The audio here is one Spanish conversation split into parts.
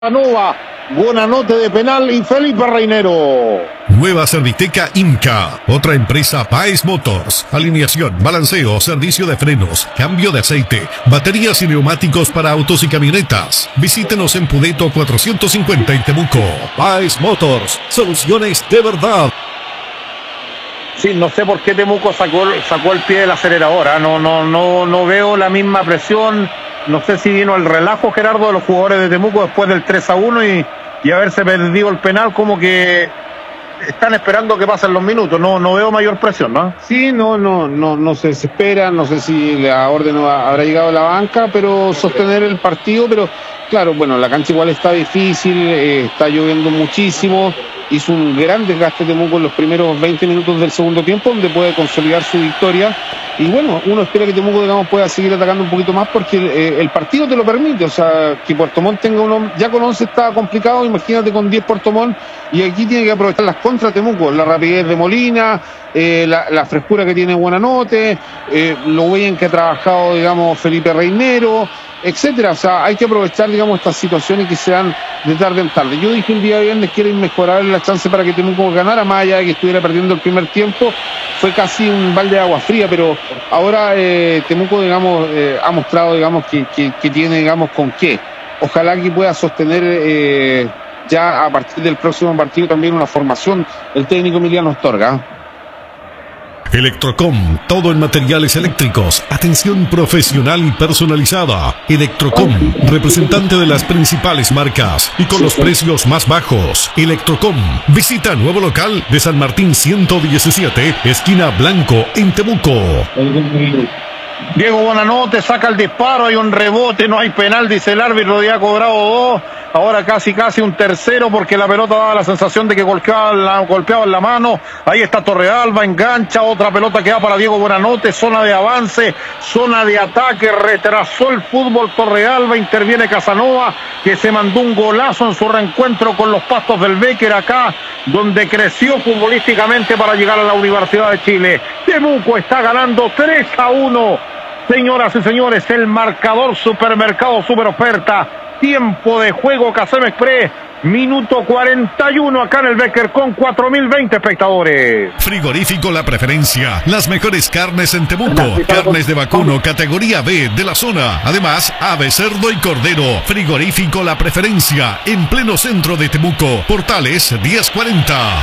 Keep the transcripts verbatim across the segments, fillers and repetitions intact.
Casanova, Buenanote de penal y Felipe Reinero. Nueva Serviteca IMCA, otra empresa Páez Motors. Alineación, balanceo, servicio de frenos, cambio de aceite, baterías y neumáticos para autos y camionetas. Visítenos en Pudeto cuatrocientos cincuenta en Temuco. Páez Motors, soluciones de verdad. Sí, no sé por qué Temuco sacó, sacó el pie del acelerador. ¿eh? No, no, no, no veo la misma presión. No sé si vino el relajo, Gerardo, de los jugadores de Temuco después del tres a uno y, y haberse perdido el penal, como que están esperando que pasen los minutos. No, no veo mayor presión, ¿no? Sí, no, no, no, no se desespera. No sé si la orden habrá llegado a la banca, pero sostener el partido. Pero claro, bueno, la cancha igual está difícil, eh, está lloviendo muchísimo. Hizo un gran desgaste Temuco en los primeros veinte minutos del segundo tiempo, donde puede consolidar su victoria. Y bueno, uno espera que Temuco, digamos, pueda seguir atacando un poquito más porque eh, el partido te lo permite. O sea, que Puerto Montt tenga uno, ya con once estaba complicado, imagínate con diez Puerto Montt, y aquí tiene que aprovechar las contras Temuco, la rapidez de Molina, eh, la, la frescura que tiene Buenanote, eh, lo bien que ha trabajado, digamos, Felipe Reinero, etcétera. O sea, hay que aprovechar, digamos, estas situaciones que se dan de tarde en tarde. Yo dije un día viernes que era inmejorable la chance para que Temuco ganara, más allá de que estuviera perdiendo el primer tiempo. Fue casi un balde de agua fría, pero ahora eh, Temuco, digamos, eh, ha mostrado, digamos, que, que, que tiene, digamos, con qué. Ojalá que pueda sostener eh, ya a partir del próximo partido también una formación el técnico Emiliano Astorga. Electrocom, todo en materiales eléctricos, atención profesional y personalizada. Electrocom, representante de las principales marcas y con los precios más bajos. Electrocom, visita nuevo local de San Martín ciento diecisiete, esquina Blanco, en Temuco. Diego Buenanote saca el disparo, hay un rebote, no hay penal, dice el árbitro, ya ha cobrado dos. Ahora casi casi un tercero porque la pelota daba la sensación de que golpeaba la, golpeaba en la mano. Ahí está Torrealba, engancha, otra pelota que va para Diego Buenanote, zona de avance, zona de ataque, retrasó el fútbol Torrealba, interviene Casanova, que se mandó un golazo en su reencuentro con los Pastos del Becker acá, donde creció futbolísticamente para llegar a la Universidad de Chile. Temuco está ganando tres a uno. Señoras y señores, el marcador Supermercado Super Oferta. Tiempo de juego Casem Express, minuto cuarenta y uno acá en el Becker con cuatro mil veinte espectadores. Frigorífico La Preferencia, las mejores carnes en Temuco, carnes de vacuno categoría B de la zona, además ave, cerdo y cordero. Frigorífico La Preferencia, en pleno centro de Temuco, Portales diez cuarenta.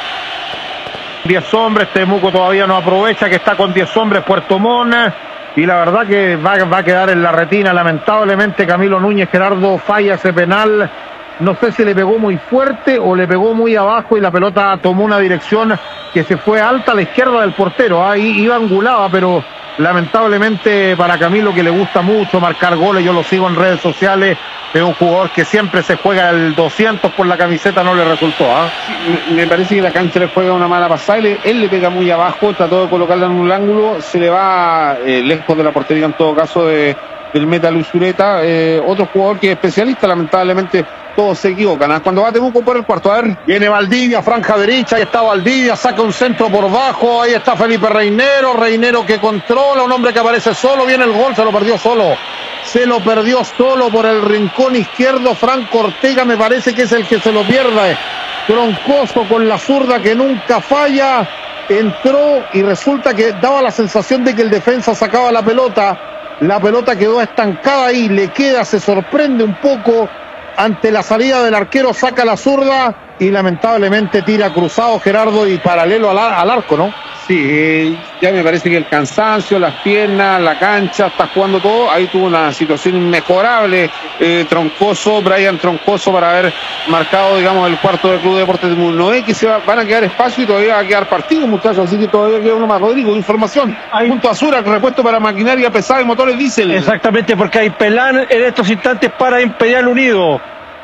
diez hombres, Temuco todavía no aprovecha, que está con diez hombres Puerto Montt. Y la verdad que va, va a quedar en la retina, lamentablemente Camilo Núñez. Gerardo falla ese penal, no sé si le pegó muy fuerte o le pegó muy abajo y la pelota tomó una dirección que se fue alta a la izquierda del portero, ahí iba angulada, pero lamentablemente para Camilo, que le gusta mucho marcar goles, yo lo sigo en redes sociales, es un jugador que siempre se juega el doscientos por la camiseta, no le resultó. ¿eh? Sí, me parece que la cancha le juega una mala pasada, él, él le pega muy abajo, trató de colocarla en un ángulo, se le va eh, lejos de la portería en todo caso de, del meta Luis Ureta, eh, otro jugador que es especialista, lamentablemente todos se equivocan. ¿eh? Cuando va Temuco por el cuarto, a ver. Viene Valdivia, franja derecha, ahí está Valdivia, saca un centro por bajo, ahí está Felipe Reinero, Reinero que controla, un hombre que aparece solo, viene el gol, se lo perdió solo. Se lo perdió solo por el rincón izquierdo, Franco Ortega me parece que es el que se lo pierde. Troncoso con la zurda que nunca falla, entró y resulta que daba la sensación de que el defensa sacaba la pelota, la pelota quedó estancada ahí, le queda, se sorprende un poco ante la salida del arquero, saca la zurda y lamentablemente tira cruzado, Gerardo, y paralelo al, al arco, ¿no? Sí, eh, ya me parece que el cansancio, las piernas, la cancha, está jugando todo. Ahí tuvo una situación inmejorable, eh, Troncoso, Brian Troncoso, para haber marcado, digamos, el cuarto del Club Deportes de Temuco. No es que se va, van a quedar espacio y todavía va a quedar partido, muchachos, así que todavía queda uno más. Rodrigo, información. Ahí. Junto a Sura, repuesto para maquinaria pesada y motores diésel. Exactamente, porque hay penal en estos instantes para Imperial Unido.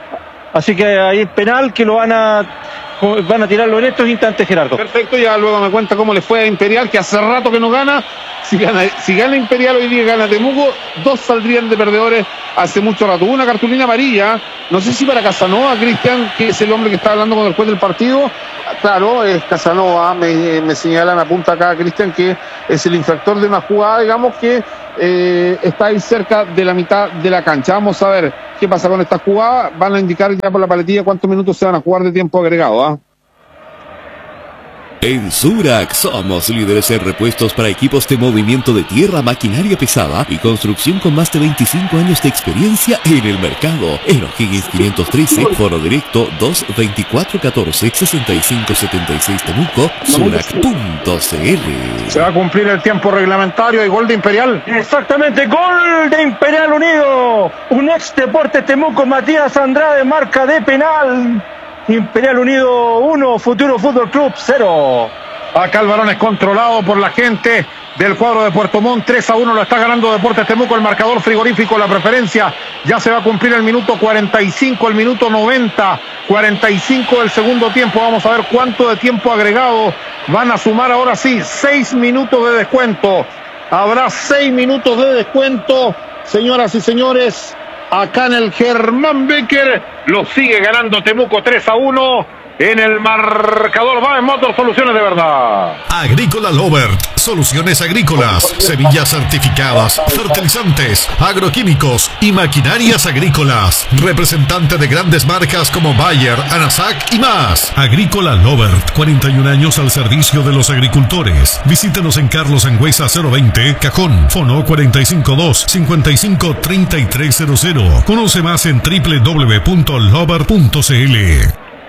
Así que hay penal que lo van a van a tirarlo en estos instantes, Gerardo. Perfecto, ya luego me cuenta cómo le fue a Imperial, que hace rato que no gana. Si gana, si gana Imperial hoy día, gana Temuco, dos saldrían de perdedores hace mucho rato. Una cartulina amarilla, no sé si para Casanova, Cristian, que es el hombre que está hablando con el juez del partido. Claro, es Casanova, me, me señala, me apunta acá Cristian, que es el infractor de una jugada, digamos, que eh, está ahí cerca de la mitad de la cancha. Vamos a ver qué pasa con esta jugada. Van a indicar ya por la paletilla cuántos minutos se van a jugar de tiempo agregado, ¿ah? ¿eh? En Surac somos líderes en repuestos para equipos de movimiento de tierra, maquinaria pesada y construcción con más de veinticinco años de experiencia en el mercado. En O'Higgins quinientos trece, foro directo dos veinticuatro catorce sesenta y cinco setenta y seis Temuco, surac punto c l. Se va a cumplir el tiempo reglamentario y gol de Imperial. Exactamente, gol de Imperial Unido. Un ex Deportes Temuco, Matías Andrade, marca de penal. Imperial Unido uno, Futuro Fútbol Club cero. Acá el balón es controlado por la gente del cuadro de Puerto Montt. tres a uno lo está ganando Deportes Temuco. El marcador frigorífico, la preferencia. Ya se va a cumplir el minuto cuarenta y cinco, el minuto noventa, cuarenta y cinco del segundo tiempo. Vamos a ver cuánto de tiempo agregado van a sumar ahora sí. seis minutos de descuento. Habrá seis minutos de descuento, señoras y señores. Acá en el Germán Becker lo sigue ganando Temuco tres a uno en el marcador. Baes Motors, soluciones de verdad. Agrícola Lovert, soluciones agrícolas, semillas certificadas, fertilizantes, agroquímicos y maquinarias agrícolas. Representante de grandes marcas como Bayer, Anasac y más. Agrícola Lovert, cuarenta y un años al servicio de los agricultores. Visítenos en Carlos Angüesa cero veinte, Cajón, Fono cuatro cinco dos, cinco cinco tres tres cero cero. Conoce más en doble u doble u doble u punto lovert punto c l.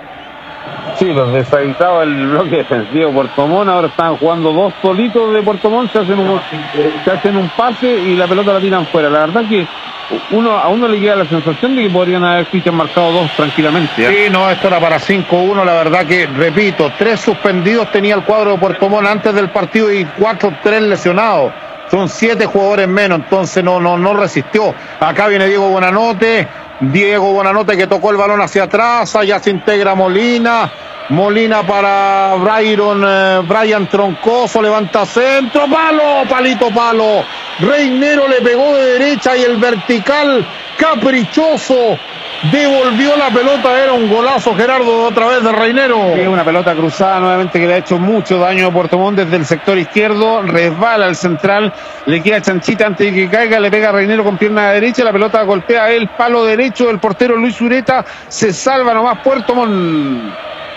Sí, los deshabitados el bloque defensivo de Puerto Montt. Ahora están jugando dos solitos de Puerto Montt, se hacen un, se hacen un pase y la pelota la tiran fuera. La verdad que uno a uno le queda la sensación de que podrían haber Cristian marcado dos tranquilamente, ¿eh? Sí, no, esto era para cinco uno. La verdad que, repito, tres suspendidos tenía el cuadro de Puerto Montt antes del partido y cuatro, tres lesionados. Son siete jugadores menos, entonces no, no, no resistió. Acá viene Diego Buenanote. Diego Buenanote que tocó el balón hacia atrás. Allá se integra Molina. Molina para Byron, eh, Brian Troncoso, levanta centro, palo, palito, palo. Reinero le pegó de derecha y el vertical caprichoso devolvió la pelota. Era un golazo, Gerardo, otra vez de Reinero. Es una pelota cruzada nuevamente que le ha hecho mucho daño a Puerto Montt desde el sector izquierdo. Resbala al central, le queda chanchita antes de que caiga, le pega a Reinero con pierna derecha, la pelota golpea el palo derecho del portero Luis Ureta. Se salva nomás Puerto Montt.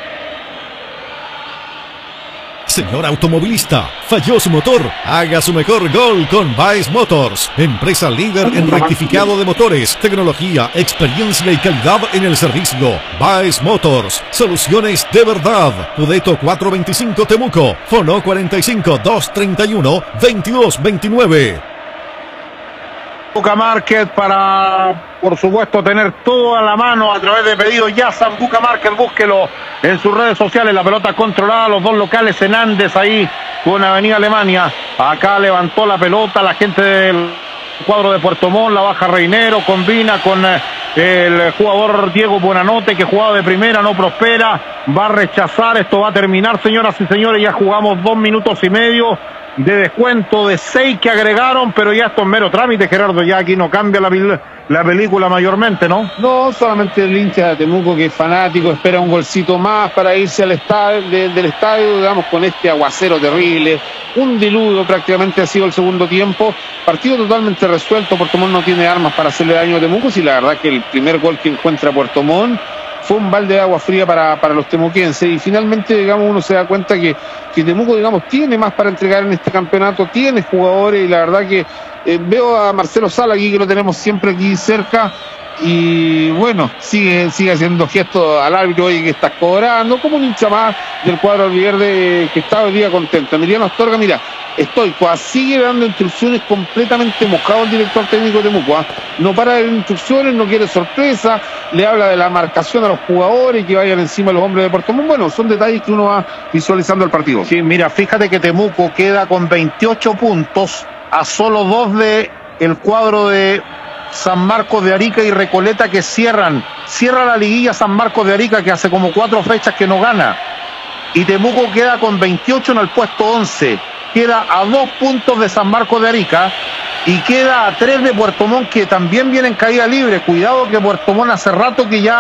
Señor automovilista, falló su motor. Haga su mejor gol con Baes Motors, empresa líder en rectificado de motores, tecnología, experiencia y calidad en el servicio. Baes Motors, soluciones de verdad. Udeto cuatrocientos veinticinco Temuco, Fono cuarenta y cinco, doscientos treinta y uno, veintidós veintinueve. Buca Market para, por supuesto, tener todo a la mano a través de pedidos ya. Sambuca Market, búsquelo en sus redes sociales. La pelota controlada, los dos locales en Andes ahí con Avenida Alemania. Acá levantó la pelota la gente del cuadro de Puerto Montt, la baja Reinero, combina con eh, el jugador Diego Buenanote que jugaba de primera, no prospera, va a rechazar. Esto va a terminar, señoras y señores. Ya jugamos dos minutos y medio de descuento de seis que agregaron, pero ya esto es mero trámite, Gerardo. Ya aquí no cambia la, la película mayormente, ¿no? No, solamente el hincha de Temuco que es fanático espera un golcito más para irse al estadio, de, del estadio, digamos, con este aguacero terrible. Un diluvio prácticamente ha sido el segundo tiempo. Partido totalmente resuelto. Puerto Montt no tiene armas para hacerle daño a Temuco. Y la verdad que el primer gol que encuentra Puerto Montt fue un balde de agua fría para, para los temuquenses. Y finalmente, digamos, uno se da cuenta que, que Temuco, digamos, tiene más para entregar en este campeonato, tiene jugadores, y la verdad que eh, veo a Marcelo Sala aquí, que lo tenemos siempre aquí cerca, y bueno, sigue, sigue haciendo gestos al árbitro y que está cobrando, como un hincha más del cuadro albiverde que está hoy día contento. Emiliano Astorga, mira, estoico, sigue dando instrucciones completamente mojado el director técnico de Temuco, ¿eh? No para de instrucciones, no quiere sorpresa, le habla de la marcación a los jugadores, que vayan encima de los hombres de Puerto Montt. Bueno, son detalles que uno va visualizando el partido. Sí, mira, fíjate que Temuco queda con veintiocho puntos, a solo dos de el cuadro de San Marcos de Arica y Recoleta, que cierran, cierra la liguilla San Marcos de Arica, que hace como cuatro fechas que no gana. Y Temuco queda con veintiocho en el puesto once, queda a dos puntos de San Marcos de Arica y queda a tres de Puerto Montt, que también viene en caída libre. Cuidado que Puerto Montt hace rato que ya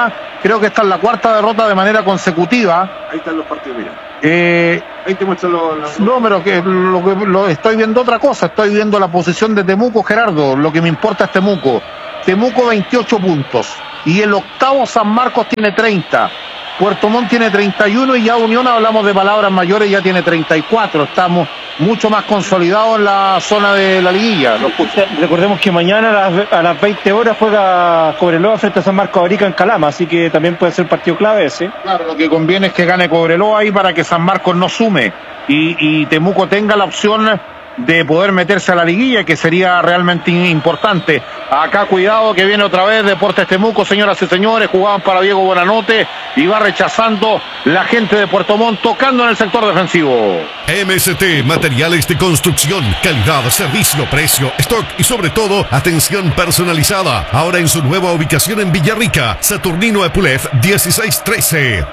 Creo que esta es la cuarta derrota de manera consecutiva. Ahí están los partidos, mira. Eh, Ahí te muestro los... los... no, pero que lo, que lo estoy viendo otra cosa. Estoy viendo la posición de Temuco, Gerardo. Lo que me importa es Temuco. Temuco veintiocho puntos. Y el octavo San Marcos tiene treinta. Puerto Montt tiene treinta y uno y ya Unión, hablamos de palabras mayores, ya tiene treinta y cuatro. Estamos mucho más consolidados en la zona de la liguilla. Recordemos que mañana a las, a las veinte horas juega Cobreloa frente a San Marcos Arica en Calama, así que también puede ser partido clave ese. Claro, lo que conviene es que gane Cobreloa ahí para que San Marcos no sume y, y Temuco tenga la opción de poder meterse a la liguilla, que sería realmente importante. Acá cuidado que viene otra vez Deportes Temuco, señoras y señores, jugaban para Diego Buenanote y va rechazando la gente de Puerto Montt, tocando en el sector defensivo. M S T, materiales de construcción, calidad, servicio, precio, stock y sobre todo atención personalizada. Ahora en su nueva ubicación en Villarrica, Saturnino Epulef dieciséis trece.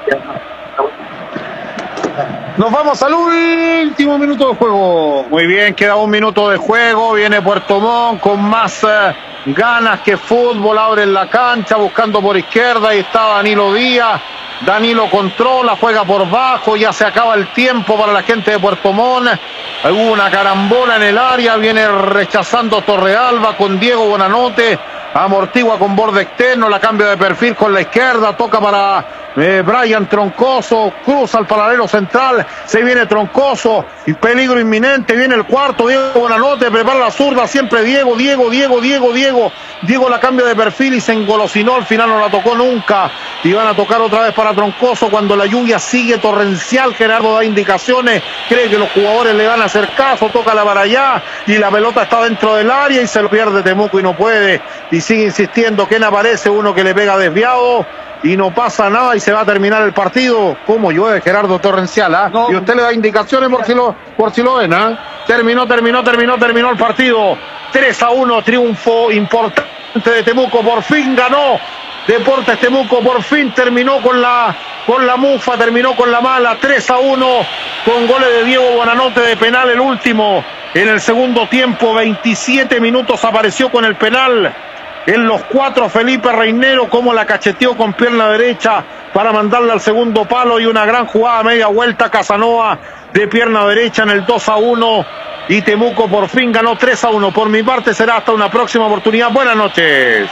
Nos vamos al último minuto de juego. Muy bien, queda un minuto de juego. Viene Puerto Montt con más eh, ganas que fútbol. Abre en la cancha, buscando por izquierda. Ahí está Danilo Díaz. Danilo controla, juega por bajo. Ya se acaba el tiempo para la gente de Puerto Montt. Hubo una carambola en el área. Viene rechazando Torrealba con Diego Buenanote. Amortigua con borde externo, la cambia de perfil con la izquierda, toca para eh, Brian Troncoso, cruza al paralelo central, se viene Troncoso, y peligro inminente, viene el cuarto, Diego Buenanote, prepara la zurda, siempre Diego, Diego, Diego, Diego, Diego, Diego la cambia de perfil y se engolosinó, al final no la tocó nunca, y van a tocar otra vez para Troncoso cuando la lluvia sigue torrencial. Gerardo da indicaciones, cree que los jugadores le van a hacer caso, toca la para allá, y la pelota está dentro del área y se lo pierde Temuco y no puede, y sigue insistiendo. ¿Quién aparece? Uno que le pega desviado y no pasa nada y se va a terminar el partido. Como llueve Gerardo torrencial, ¿ah? ¿eh? No. Y usted le da indicaciones por si lo, por si lo ven, ¿ah? ¿eh? Terminó, terminó, terminó, terminó el partido. tres a uno, triunfo importante de Temuco. Por fin ganó Deportes Temuco, por fin terminó con la, con la mufa, terminó con la mala. tres a uno con goles de Diego Buenanote de penal, el último en el segundo tiempo. veintisiete minutos apareció con el penal. En los cuatro, Felipe Reinero, como la cacheteó con pierna derecha para mandarla al segundo palo, y una gran jugada media vuelta, Casanova de pierna derecha en el dos a uno, y Temuco por fin ganó tres a uno. Por mi parte será hasta una próxima oportunidad. Buenas noches.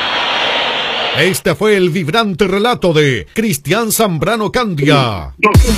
Este fue el vibrante relato de Cristian Zambrano Candia.